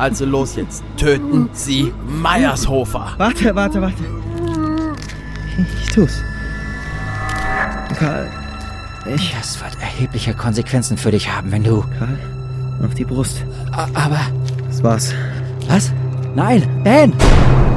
Also los jetzt, töten Sie Meiershofer. Warte. Ich tu's. Karl, Das wird erhebliche Konsequenzen für dich haben, wenn du... Karl, auf die Brust. Aber... Das war's. Was? Nein, Ben!